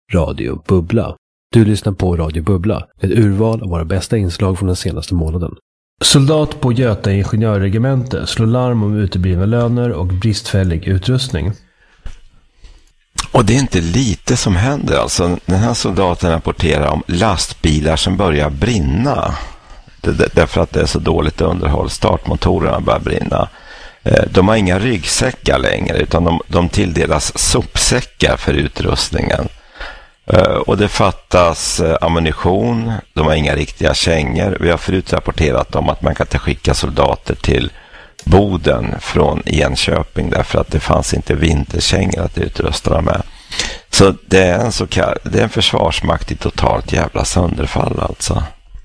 Radio Bubbla. Du lyssnar på Radio Bubbla, ett urval av våra bästa inslag från den senaste månaden. Soldat på Göta ingenjörregemente slår larm om uteblivna löner och bristfällig utrustning. Och det är inte lite som händer. Alltså, den här soldaten rapporterar om lastbilar som börjar brinna. Därför att det är så dåligt underhåll. Startmotorerna börjar brinna. De har inga ryggsäckar längre, utan de tilldelas sopsäckar för utrustningen. Och det fattas ammunition. De har inga riktiga kängor. Vi har förut rapporterat om att man kan inte skicka soldater till Boden från Enköping därför att det fanns inte vinterkängor att utrusta dem med. Så det är en försvarsmakt i totalt jävla sönderfall alltså.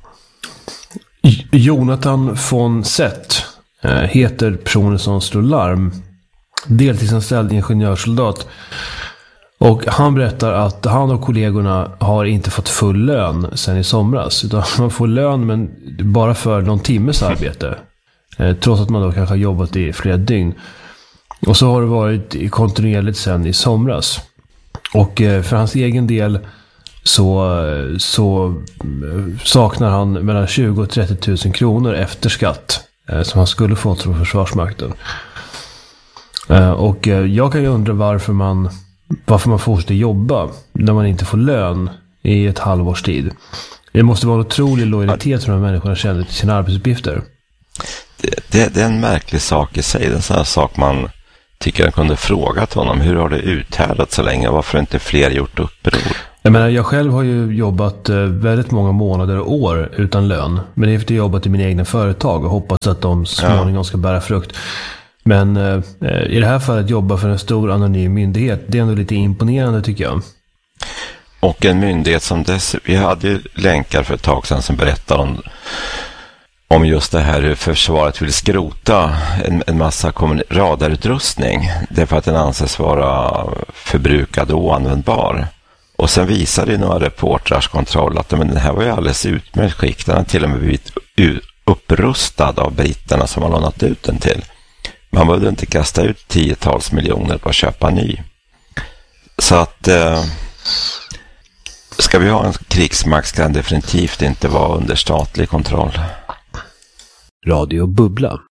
Jonathan von Sett heter personen som slår larm. Deltidsanställd ingenjörssoldat. Och han berättar att han och kollegorna har inte fått full lön sedan i somras. Utan man får lön men bara för någon timmes arbete. Trots att man då kanske har jobbat i flera dygn. Och så har det varit kontinuerligt sedan i somras. Och för hans egen del så saknar han mellan 20 och 30 000 kronor efter skatt. Som han skulle fått från Försvarsmakten. Och jag kan ju undra varför man fortsätter jobba när man inte får lön i ett halvårs tid. Det måste vara en otrolig lojalitet som de här människorna känner till sina arbetsuppgifter. Det är en märklig sak i sig. Det är en sån här sak man tycker jag kunde frågat honom. Hur har det uthärdat så länge? Varför har inte fler gjort uppror? Jag själv har ju jobbat väldigt många månader och år utan lön. Men det är för att jag jobbat i mina egna företag och hoppas att de småningom ska bära frukt. Men i det här fallet jobba för en stor anonym myndighet, det är ändå lite imponerande tycker jag. Och en myndighet som vi hade ju länkar för ett tag sedan som berättade om just det här hur försvaret vill skrota en massa radarutrustning därför att den anses vara förbrukad och oanvändbar. Och sen visade ju några reportrars kontroll att den här var ju alldeles utmärkt skick. Den har till och med blivit upprustad av britterna som har lånat ut den till. Man behövde inte kasta ut 10-tals miljoner på att köpa ny. Så att ska vi ha en krigsmakt ska den definitivt inte vara under statlig kontroll. Radio Bubbla.